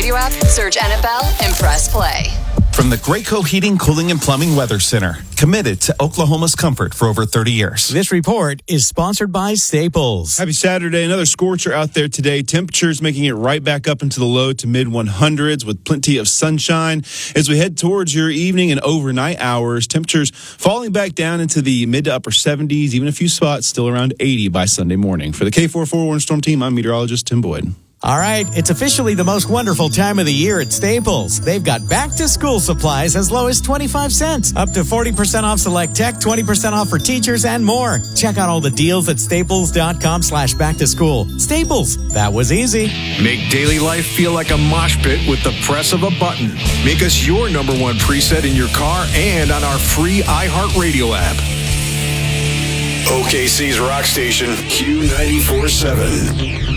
iHeartRadio app, search NFL, and press play. From the Graco Heating, Cooling, and Plumbing Weather Center, committed to Oklahoma's comfort for over 30 years. This report is sponsored by Staples. Happy Saturday. Another scorcher out there today. Temperatures making it right back up into the low to mid 100s with plenty of sunshine. As we head towards your evening and overnight hours, temperatures falling back down into the mid to upper 70s, even a few spots still around 80 by Sunday morning. For the K44 Warren Storm Team, I'm meteorologist Tim Boyd. All right, it's officially the most wonderful time of the year at Staples. They've got back-to-school supplies as low as 25 cents, up to 40% off select tech, 20% off for teachers, and more. Check out all the deals at staples.com/back-to-school. Staples, that was easy. Make daily life feel like a mosh pit with the press of a button. Make us your number one preset in your car and on our free iHeartRadio app. OKC's rock station, Q94.7.